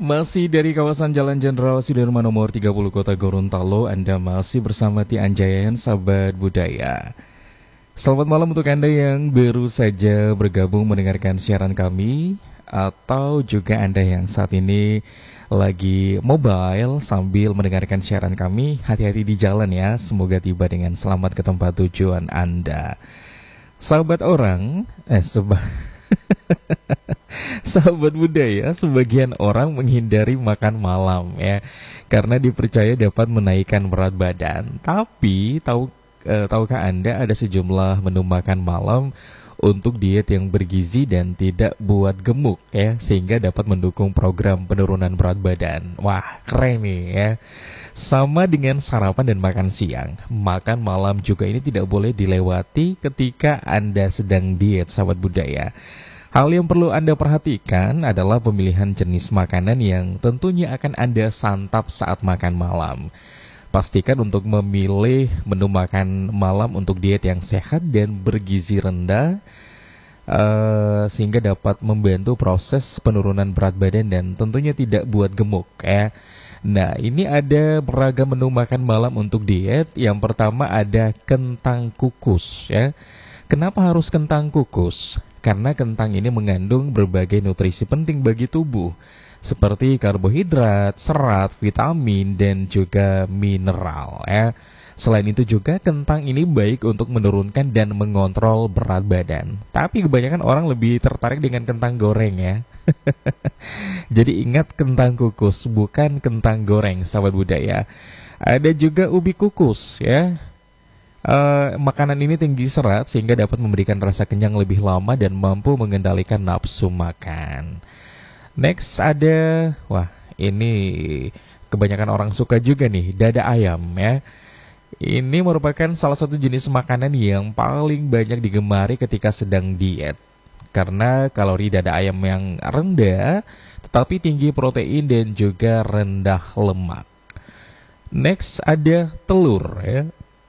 Masih dari kawasan Jalan Jenderal Sudirman nomor 30 Kota Gorontalo, Anda masih bersama Ti Anjayan, sahabat budaya. Selamat malam untuk Anda yang baru saja bergabung mendengarkan siaran kami, atau juga Anda yang saat ini lagi mobile sambil mendengarkan siaran kami. Hati-hati di jalan ya, semoga tiba dengan selamat ke tempat tujuan Anda. Sahabat orang, sahabat budaya, sebagian orang menghindari makan malam ya, karena dipercaya dapat menaikkan berat badan. Tapi tahukah Anda ada sejumlah menu makan malam untuk diet yang bergizi dan tidak buat gemuk ya, sehingga dapat mendukung program penurunan berat badan. Wah, keren nih ya. Sama dengan sarapan dan makan siang, makan malam juga ini tidak boleh dilewati ketika Anda sedang diet, sahabat budaya. Hal yang perlu Anda perhatikan adalah pemilihan jenis makanan yang tentunya akan Anda santap saat makan malam. Pastikan untuk memilih menu makan malam untuk diet yang sehat dan bergizi rendah, sehingga dapat membantu proses penurunan berat badan dan tentunya tidak buat gemuk ya. Nah, ini ada beragam menu makan malam untuk diet. Yang pertama ada kentang kukus ya. Kenapa harus kentang kukus? Karena kentang ini mengandung berbagai nutrisi penting bagi tubuh, seperti karbohidrat, serat, vitamin, dan juga mineral ya. Selain itu juga kentang ini baik untuk menurunkan dan mengontrol berat badan. Tapi kebanyakan orang lebih tertarik dengan kentang goreng ya. Jadi ingat, kentang kukus bukan kentang goreng, sahabat budaya. Ada juga ubi kukus ya. Makanan ini tinggi serat sehingga dapat memberikan rasa kenyang lebih lama dan mampu mengendalikan nafsu makan. Next ada, wah ini kebanyakan orang suka juga nih, dada ayam ya. Ini merupakan salah satu jenis makanan yang paling banyak digemari ketika sedang diet, karena kalori dada ayam yang rendah tetapi tinggi protein dan juga rendah lemak. Next ada telur ya.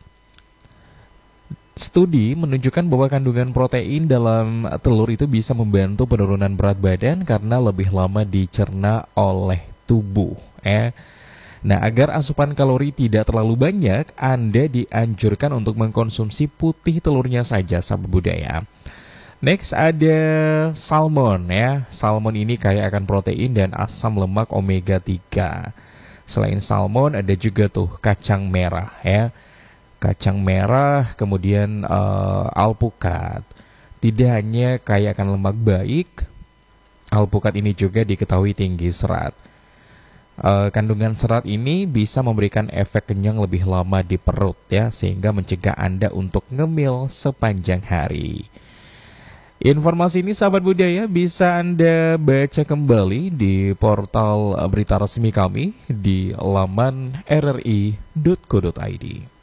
Studi menunjukkan bahwa kandungan protein dalam telur itu bisa membantu penurunan berat badan karena lebih lama dicerna oleh tubuh ya. Nah, agar asupan kalori tidak terlalu banyak, Anda dianjurkan untuk mengkonsumsi putih telurnya saja, sahabat budaya. Next ada salmon ya. Salmon ini kaya akan protein dan asam lemak omega 3. Selain salmon ada juga tuh kacang merah ya. Kacang merah, kemudian alpukat. Tidak hanya kaya akan lemak baik, alpukat ini juga diketahui tinggi serat. Kandungan serat ini bisa memberikan efek kenyang lebih lama di perut ya, sehingga mencegah Anda untuk ngemil sepanjang hari. Informasi ini, sahabat budaya, bisa Anda baca kembali di portal berita resmi kami di laman rri.co.id.